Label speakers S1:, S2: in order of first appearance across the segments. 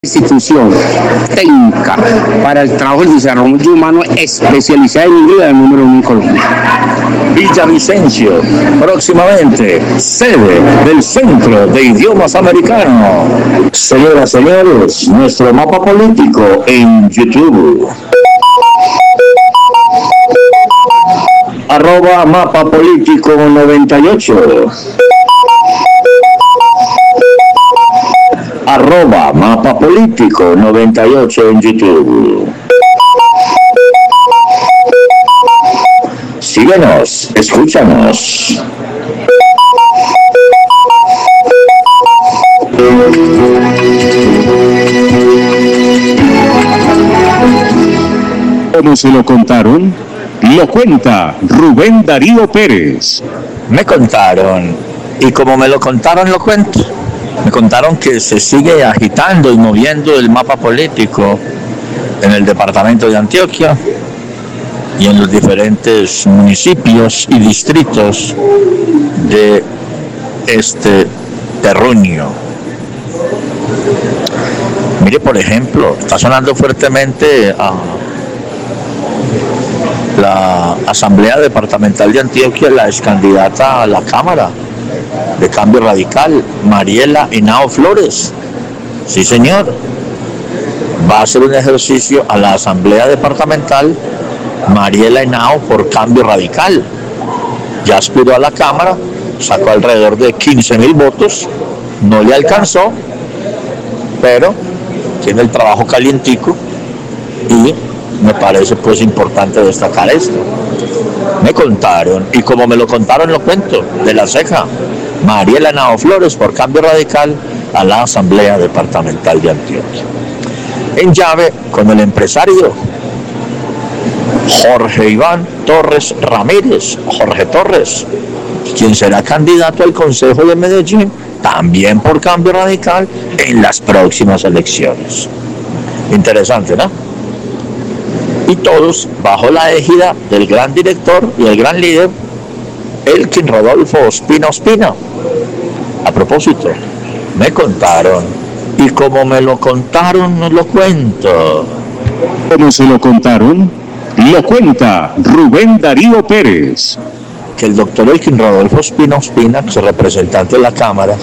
S1: institución técnica para el trabajo y desarrollo humano especializada en inglés, el número 1 en Colombia.
S2: Villavicencio, próximamente sede del Centro de Idiomas Americano. Señoras y señores, nuestro mapa político en YouTube. @mapa político 98. @mapa político 98 en YouTube. Síguenos, escúchanos.
S3: ¿Cómo se lo contaron? Lo cuenta Rubén Darío Pérez.
S2: Me contaron, y como me lo contaron, lo cuento. Me contaron que se sigue agitando y moviendo el mapa político en el departamento de Antioquia y en los diferentes municipios y distritos de este terruño. Mire, por ejemplo, está sonando fuertemente a la Asamblea Departamental de Antioquia, la ex candidata a la Cámara de Cambio Radical, Mariela Henao Flores. Sí, señor. Va a hacer un ejercicio a la Asamblea Departamental Mariela Henao por Cambio Radical. Ya aspiró a la Cámara, sacó alrededor de 15,000 votos, no le alcanzó, pero tiene el trabajo calientico y me parece pues importante destacar esto. Me contaron, y como me lo contaron lo cuento, de la ceja, Mariela Henao Flores por Cambio Radical a la Asamblea Departamental de Antioquia. En llave con el empresario Jorge Iván Torres Ramírez, Jorge Torres, quien será candidato al Consejo de Medellín, también por Cambio Radical, en las próximas elecciones. Interesante, ¿no? Y todos bajo la égida del gran director y el gran líder, Elkin Rodolfo Ospina Ospina. A propósito, me contaron, y como me lo contaron, no lo cuento.
S3: ¿Cómo se lo contaron? Lo cuenta Rubén Darío Pérez.
S2: Que el doctor Elkin Rodolfo Ospina Ospina, que es representante de la Cámara,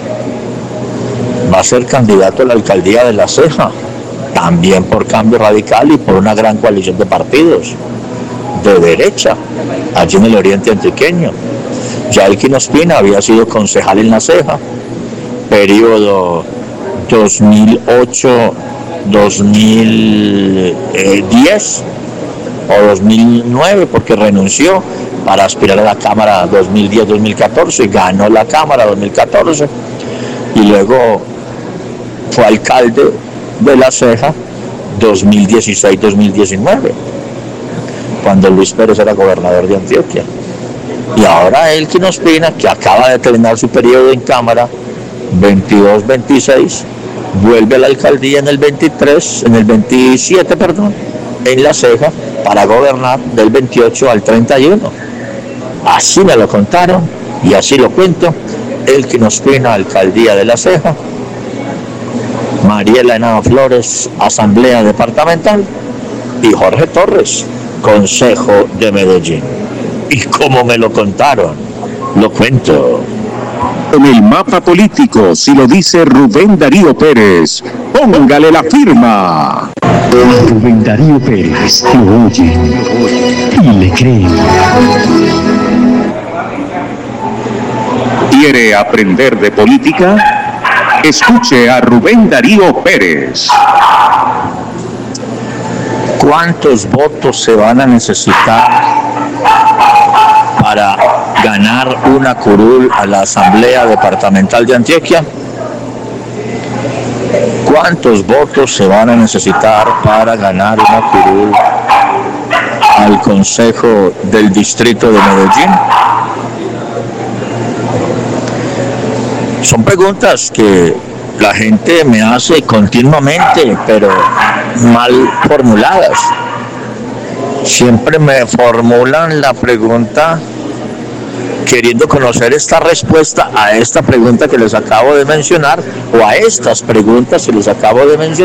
S2: va a ser candidato a la alcaldía de La Ceja, también por Cambio Radical y por una gran coalición de partidos de derecha, allí en el oriente antioqueño. Ya Elkin Ospina había sido concejal en La Ceja, periodo 2008-2010 o 2009, porque renunció para aspirar a la Cámara 2010-2014, ganó la Cámara 2014 y luego fue alcalde de La Ceja 2016-2019, cuando Luis Pérez era gobernador de Antioquia. Y ahora Elkin Ospina, que acaba de terminar su periodo en Cámara 22-26, vuelve a la alcaldía en el 27, en La Ceja, para gobernar del 28 al 31. Así me lo contaron y así lo cuento. Elkin Ospina, alcaldía de La Ceja. Mariela Henao Flores, Asamblea Departamental, y Jorge Torres, Consejo de Medellín. Y como me lo contaron, lo cuento.
S3: En el mapa político, si lo dice Rubén Darío Pérez, póngale la firma.
S4: Rubén Darío Pérez lo oye y le cree.
S3: ¿Quiere aprender de política? Escuche a Rubén Darío Pérez.
S2: ¿Cuántos votos se van a necesitar para ganar una curul a la Asamblea Departamental de Antioquia? ¿Cuántos votos se van a necesitar para ganar una curul al Consejo del Distrito de Medellín? Son preguntas que la gente me hace continuamente, pero mal formuladas. Siempre me formulan la pregunta queriendo conocer esta respuesta a esta pregunta que les acabo de mencionar, o a estas preguntas que les acabo de mencionar.